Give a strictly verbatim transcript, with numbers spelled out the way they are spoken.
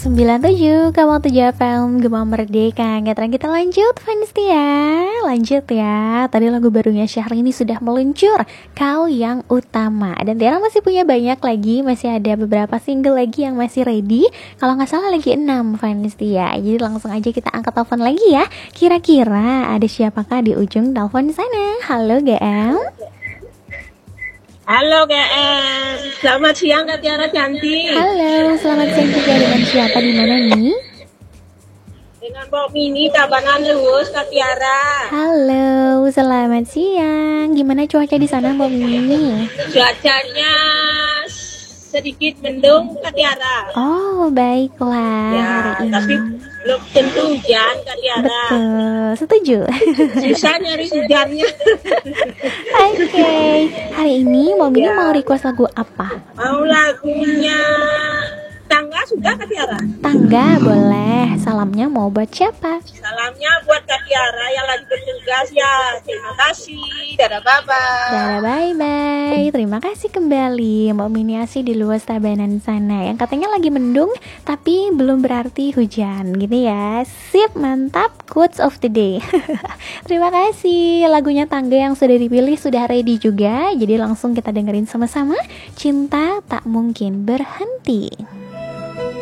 sembilan tujuh Kamu tujuh F M Gema Merdeka. Sekarang kita lanjut Fans ya. Lanjut ya. Tadi lagu barunya Syahrini sudah meluncur, Kau Yang Utama. Dan Tiara masih punya banyak lagi. Masih ada beberapa single lagi yang masih ready. Kalau gak salah lagi enam Fans ya. Jadi langsung aja kita angkat telepon lagi ya. Kira-kira ada siapakah di ujung telepon sana? Halo G M. Halo G M, selamat siang Kak Tiara cantik. Halo, selamat siang juga. Dengan siapa di mana nih? Dengan Mbak Mini Tabanan Lewus Kak Tiara. Halo, selamat siang. Gimana cuaca di sana Mbak Mini? Cuacanya sedikit mendung Kak Tiara. Oh, baiklah Ya, hari ini. tapi belum tentu hujan Kak Tiara. Betul, setuju. Susah nyari hujannya. Oke, okay. Hari ini Mbak Mini Ya. mau request lagu apa? Mau lagunya Tangga sudah Kak Tiara? Tangga boleh. Salamnya mau buat siapa? Salamnya buat Kak Tiara yang lagi bertugas ya. Terima kasih. Dadah bye-bye. Dadah bye-bye. Terima kasih kembali Mbak Mini Asi di luas Tabanan sana. Yang katanya lagi mendung tapi belum berarti hujan gitu ya. Sip, mantap. Quotes of the day. Terima kasih. Lagunya Tangga yang sudah dipilih sudah ready juga. Jadi langsung kita dengerin sama-sama. Cinta Tak Mungkin Berhenti.